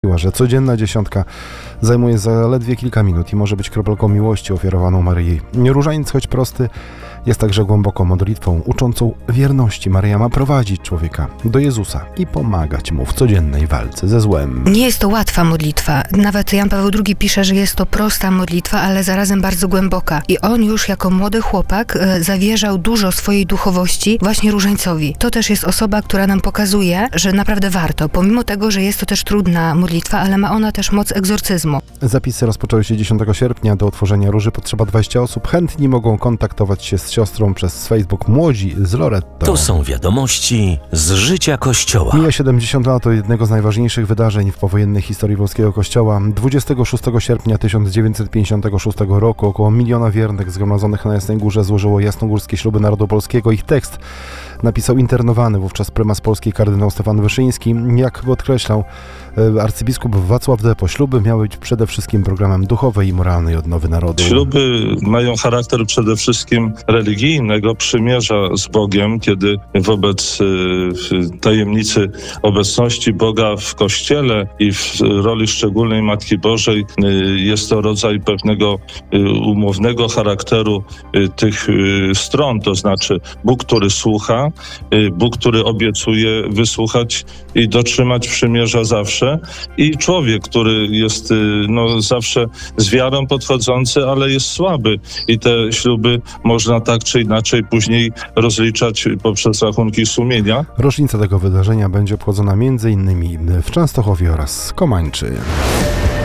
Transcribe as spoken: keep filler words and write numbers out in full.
że codzienna dziesiątka zajmuje zaledwie kilka minut i może być kropelką miłości ofiarowaną Maryi. Różaniec, choć prosty, jest także głęboką modlitwą uczącą wierności. Maryja ma prowadzić człowieka do Jezusa i pomagać mu w codziennej walce ze złem. Nie jest to łatwa modlitwa. Nawet Jan Paweł drugi pisze, że jest to prosta modlitwa, ale zarazem bardzo głęboka. I on już jako młody chłopak e, zawierzał dużo swojej duchowości właśnie Różańcowi. To też jest osoba, która nam pokazuje, że naprawdę warto. Pomimo tego, że jest to też trudna modlitwa, ale ma ona też moc egzorcyzmu. Zapisy rozpoczęły się dziesiątego sierpnia. Do otworzenia róży potrzeba dwadzieścia osób. Chętni mogą kontaktować się z siostrą przez Facebook Młodzi z Loretto. To są wiadomości z życia Kościoła. Mija siedemdziesiąt lat od jednego z najważniejszych wydarzeń w powojennej historii polskiego Kościoła. dwudziestego szóstego sierpnia tysiąc dziewięćset pięćdziesiątego szóstego roku około miliona wiernych zgromadzonych na Jasnej Górze złożyło jasnogórskie śluby narodu polskiego. Ich tekst napisał internowany wówczas prymas Polski kardynał Stefan Wyszyński. Jak podkreślał arcybiskup Wacław Depo, śluby miały być przede wszystkim programem duchowej i moralnej odnowy narodu. Śluby mają charakter przede wszystkim religijnego przymierza z Bogiem, kiedy wobec y, tajemnicy obecności Boga w Kościele i w roli szczególnej Matki Bożej y, jest to rodzaj pewnego y, umownego charakteru y, tych y, stron, to znaczy Bóg, który słucha, y, Bóg, który obiecuje wysłuchać i dotrzymać przymierza zawsze, i człowiek, który jest y, no, zawsze z wiarą podchodzący, ale jest słaby i te śluby można tak czy inaczej później rozliczać poprzez rachunki sumienia. Rocznica tego wydarzenia będzie obchodzona między innymi w Częstochowie oraz Komańczy.